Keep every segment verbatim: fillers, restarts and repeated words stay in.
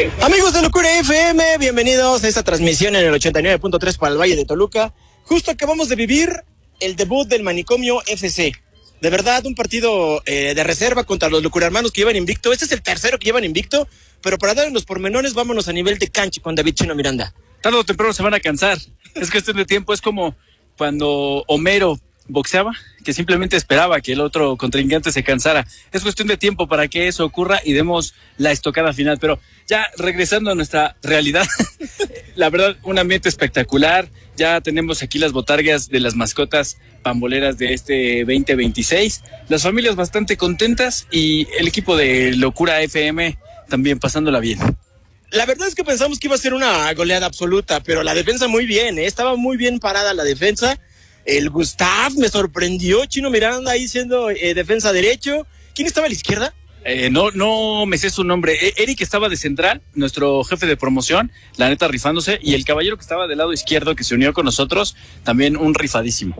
Amigos de Locura F M, bienvenidos a esta transmisión en el ochenta y nueve punto tres para el Valle de Toluca. Justo acabamos de vivir el debut del Manicomio F C. De verdad, un partido eh, de reserva contra los Locura Hermanos que llevan invicto. Este es el tercero que llevan invicto, pero para dar en los pormenores, vámonos a nivel de cancha con David Chino Miranda. Tarde o temprano se van a cansar. Es cuestión de tiempo. Es como cuando Homero boxeaba, que simplemente esperaba que el otro contrincante se cansara. Es cuestión de tiempo para que eso ocurra y demos la estocada final. Pero ya regresando a nuestra realidad, la verdad, un ambiente espectacular. Ya tenemos aquí las botargas de las mascotas pamboleras de este veinte veintiséis. Las familias bastante contentas y el equipo de Locura F M también pasándola bien. La verdad es que pensamos que iba a ser una goleada absoluta, pero la defensa muy bien, ¿eh? Estaba muy bien parada la defensa. El Gustav me sorprendió, Chino Miranda ahí siendo eh, defensa derecho. ¿Quién estaba a la izquierda? Eh, no, no me sé su nombre. Eh, Eric estaba de central, nuestro jefe de promoción, la neta rifándose, y el caballero que estaba del lado izquierdo que se unió con nosotros, también un rifadísimo.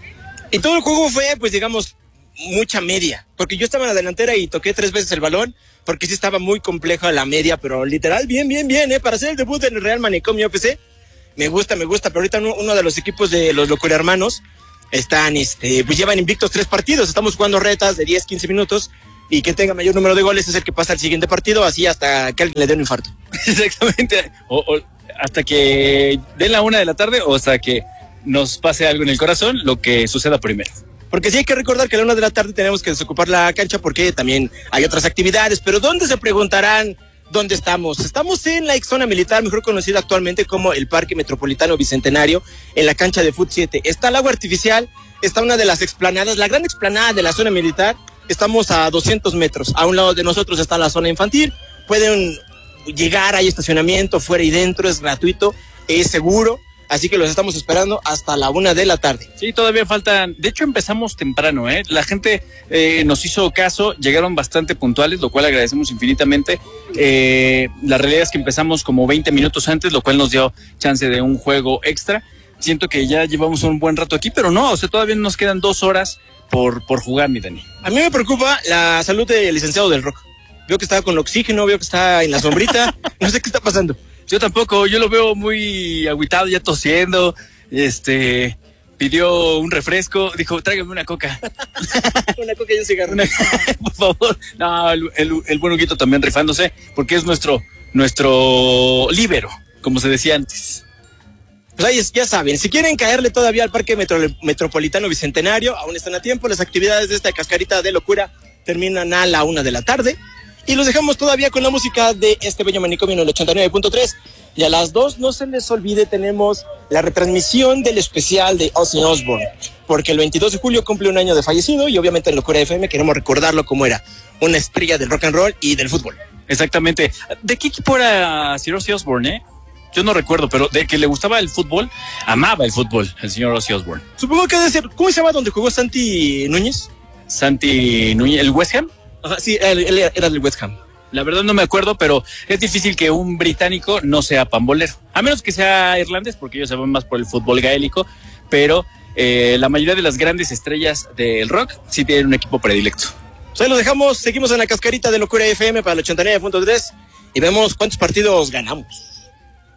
Y todo el juego fue, pues digamos, mucha media, porque yo estaba en la delantera y toqué tres veces el balón, porque sí estaba muy compleja la media, pero literal, bien, bien, bien, ¿eh? Para hacer el debut del Real Manicomio F C. Me gusta, me gusta, pero ahorita uno, uno de los equipos de los Locura Hermanos están, este, pues llevan invictos tres partidos, estamos jugando retas de diez, quince minutos, y quien tenga mayor número de goles es el que pasa al siguiente partido, así hasta que alguien le dé un infarto. Exactamente, o, o hasta que den la una de la tarde o hasta que nos pase algo en el corazón, lo que suceda primero. Porque sí hay que recordar que a la una de la tarde tenemos que desocupar la cancha porque también hay otras actividades, pero ¿dónde se preguntarán? ¿Dónde estamos? Estamos en la ex zona militar, mejor conocida actualmente como el Parque Metropolitano Bicentenario, en la cancha de Fut siete. Está el agua artificial, está una de las explanadas, la gran explanada de la zona militar. Estamos a doscientos metros. A un lado de nosotros está la zona infantil. Pueden llegar, hay estacionamiento fuera y dentro, es gratuito, es seguro. Así que los estamos esperando hasta la una de la tarde. Sí, todavía faltan. De hecho, empezamos temprano, ¿eh? La gente eh, nos hizo caso, llegaron bastante puntuales, lo cual agradecemos infinitamente. Eh, la realidad es que empezamos como veinte minutos antes, lo cual nos dio chance de un juego extra. Siento que ya llevamos un buen rato aquí, pero no, o sea, todavía nos quedan dos horas por, por jugar, mi Dani. A mí me preocupa la salud del licenciado del Rock. Veo que está con oxígeno, veo que está en la sombrita, no sé qué está pasando. Yo tampoco, yo lo veo muy agüitado, ya tosiendo, este, pidió un refresco, dijo, tráigame una coca. Una coca y un cigarro. Una, por favor. No, el, el, el buen Huguito también rifándose, porque es nuestro, nuestro líbero, como se decía antes. Pues ahí ya saben, si quieren caerle todavía al Parque Metro, Metropolitano Bicentenario, aún están a tiempo, las actividades de esta cascarita de locura terminan a la una de la tarde. Y los dejamos todavía con la música de este bello manicomio en el ochenta y nueve punto tres. Y a las dos, no se les olvide, tenemos la retransmisión del especial de Ozzy Osbourne. Porque el veintidós de julio cumple un año de fallecido y obviamente en Locura F M queremos recordarlo como era una estrella del rock and roll y del fútbol. Exactamente. ¿De qué equipo era Sir Ozzy Osbourne, eh? Yo no recuerdo, pero de que le gustaba el fútbol, amaba el fútbol, el señor Ozzy Osbourne. Supongo que debe ser, ¿cómo se llama donde jugó Santi Núñez? Santi Núñez, ¿el West Ham? Ajá, sí, él, él era del West Ham. La verdad no me acuerdo, pero es difícil que un británico no sea pambolero. A menos que sea irlandés, porque ellos se van más por el fútbol gaélico, pero eh, la mayoría de las grandes estrellas del rock sí tienen un equipo predilecto. Pues ahí lo dejamos, seguimos en la cascarita de Locura F M para el ochenta y nueve punto tres y vemos cuántos partidos ganamos.